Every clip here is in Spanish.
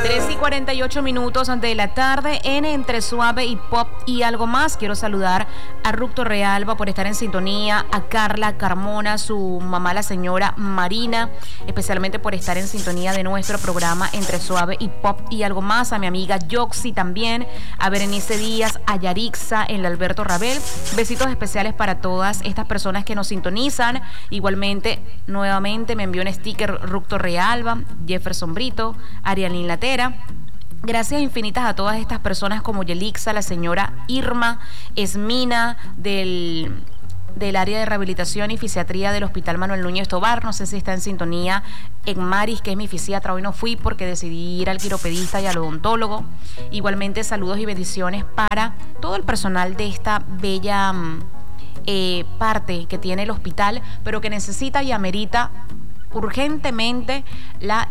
3:48 de la tarde en Entre Suave y Pop y Algo Más. Quiero saludar a Ruth Torrealba por estar en sintonía, a Carla Carmona, su mamá la señora Marina, especialmente por estar en sintonía de nuestro programa Entre Suave y Pop y Algo Más, a mi amiga Yoxi también, a Berenice Díaz, a Yarixa en la Alberto Rabel. Besitos especiales para todas estas personas que nos sintonizan. Igualmente, nuevamente me envió un sticker Ruth Torrealba, Jefferson Brito, Arialín Latera. Gracias infinitas a todas estas personas como Yelixa, la señora Irma, Esmina del área de rehabilitación y fisiatría del Hospital Manuel Núñez Tobar. No sé si está en sintonía en Maris, que es mi fisiatra. Hoy no fui porque decidí ir al quiropedista y al odontólogo. Igualmente saludos y bendiciones para todo el personal de esta bella parte que tiene el hospital, pero que necesita y amerita urgentemente la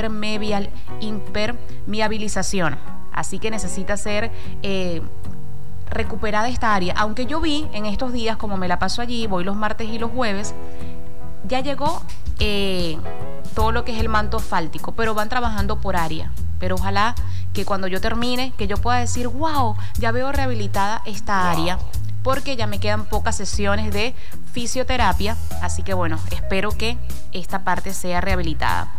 impermeabilización. Así que necesita ser recuperada esta área. Aunque yo vi en estos días, como me la paso allí, voy los martes y los jueves, ya llegó todo lo que es el manto asfáltico, pero van trabajando por área. Pero ojalá que cuando yo termine, que yo pueda decir, wow, ya veo rehabilitada esta área, porque ya me quedan pocas sesiones de fisioterapia, así que bueno, espero que esta parte sea rehabilitada.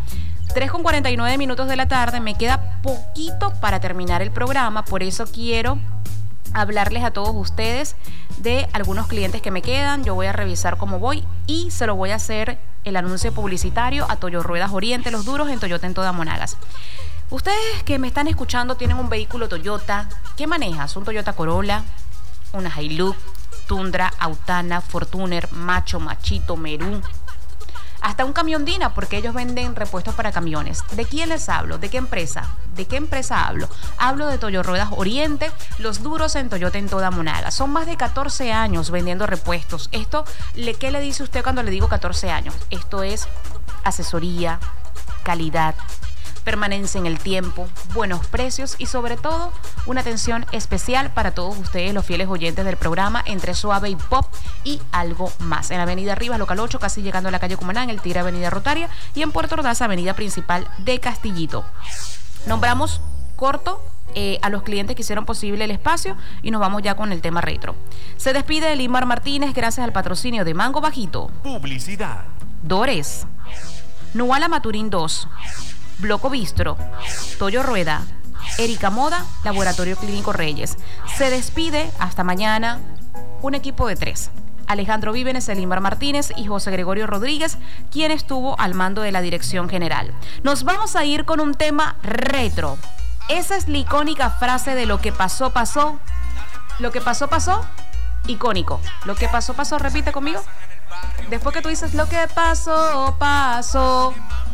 3:49 de la tarde, me queda poquito para terminar el programa, por eso quiero hablarles a todos ustedes de algunos clientes que me quedan. Yo voy a revisar cómo voy y se lo voy a hacer el anuncio publicitario a Toyo Ruedas Oriente, los duros en Toyota en toda Monagas. Ustedes que me están escuchando tienen un vehículo Toyota. ¿Qué manejas? ¿Un Toyota Corolla? Una Hilux, Tundra, Autana, Fortuner, Macho, Machito, Merú, hasta un camión Dina, porque ellos venden repuestos para camiones. ¿De quién les hablo? ¿De qué empresa? ¿De qué empresa hablo? Hablo de Toyo Ruedas Oriente, los duros en Toyota en toda Monagas. Son más de 14 años vendiendo repuestos. ¿Qué le dice usted cuando le digo 14 años? Esto es asesoría, calidad, permanencia en el tiempo, buenos precios y sobre todo una atención especial para todos ustedes, los fieles oyentes del programa Entre Suave y Pop y Algo Más. En la avenida Rivas, local 8, casi llegando a la calle Cumaná, en el Tigre, avenida Rotaria, y en Puerto Ordaz, avenida principal de Castillito. Nombramos corto a los clientes que hicieron posible el espacio y nos vamos ya con el tema retro. Se despide Elimar Martínez gracias al patrocinio de Mango Bajito, Publicidad, Dores, Nuala Maturín 2, Bloco Bistro, Toyo Rueda, Erika Moda, Laboratorio Clínico Reyes. Se despide hasta mañana un equipo de 3. Alejandro Vívenes, Elimar Martínez y José Gregorio Rodríguez, quien estuvo al mando de la dirección general. Nos vamos a ir con un tema retro. Esa es la icónica frase de lo que pasó, pasó. Lo que pasó, pasó. Icónico. Lo que pasó, pasó. Repite conmigo. Después que tú dices lo que pasó, pasó.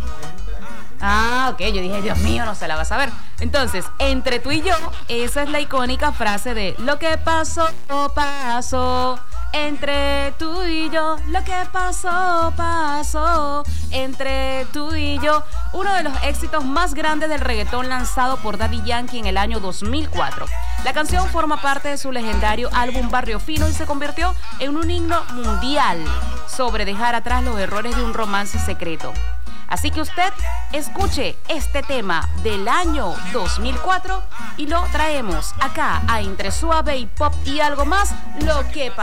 Ah, ok, yo dije, Dios mío, no se la vas a ver. Entonces, entre tú y yo, esa es la icónica frase de lo que pasó, pasó. Entre tú y yo, lo que pasó, pasó. Entre tú y yo, uno de los éxitos más grandes del reggaetón lanzado por Daddy Yankee en el año 2004. La canción forma parte de su legendario álbum Barrio Fino y se convirtió en un himno mundial sobre dejar atrás los errores de un romance secreto. Así que usted escuche este tema del año 2004 y lo traemos acá a Entre Suave y Pop y Algo Más, lo que pasa.